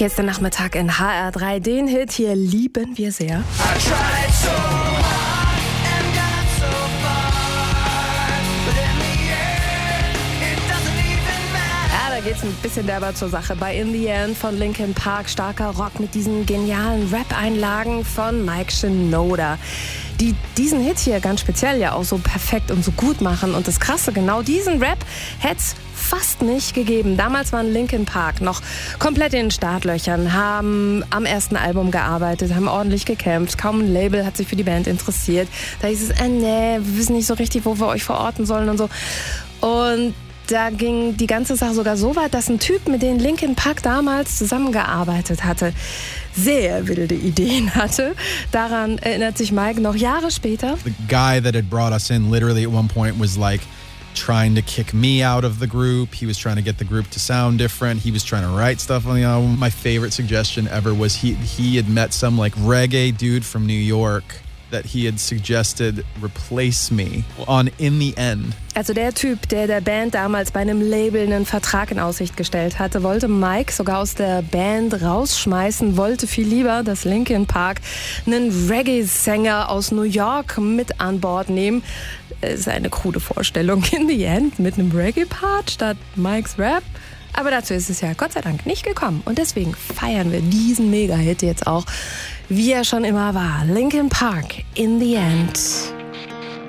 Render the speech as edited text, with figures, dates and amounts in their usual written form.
Hier ist der Nachmittag in HR3. Den Hit hier lieben wir sehr. Da geht's ein bisschen derber zur Sache. Bei In the End von Linkin Park, starker Rock mit diesen genialen Rap-Einlagen von Mike Shinoda, die diesen Hit hier ganz speziell ja auch so perfekt und so gut machen. Und das Krasse, genau diesen Rap hätt's fast nicht gegeben. Damals waren Linkin Park noch komplett in den Startlöchern, haben am ersten Album gearbeitet, haben ordentlich gekämpft. Kaum ein Label hat sich für die Band interessiert. Da hieß es, nee, wir wissen nicht so richtig, wo wir euch verorten sollen und so. Und da ging die ganze Sache sogar so weit, dass ein Typ, mit dem Linkin Park damals zusammengearbeitet hatte, sehr wilde Ideen hatte. Daran erinnert sich Mike noch Jahre später. The guy that had brought us in literally at one point was like trying to kick me out of the group. He was trying to get the group to sound different. He was trying to write stuff on the album. My favorite suggestion ever was he had met some like reggae dude from New York that he had suggested replace me on In the End. Also der Typ, der Band damals bei einem Label einen Vertrag in Aussicht gestellt hatte, wollte Mike sogar aus der Band rausschmeißen, wollte viel lieber, dass Linkin Park einen Reggae-Sänger aus New York mit an Bord nehmen. Ist eine krude Vorstellung. In the End mit einem Reggae-Part statt Mikes Rap. Aber dazu ist es ja Gott sei Dank nicht gekommen. Und deswegen feiern wir diesen Mega-Hit jetzt auch, wie er schon immer war. Linkin Park, In the End.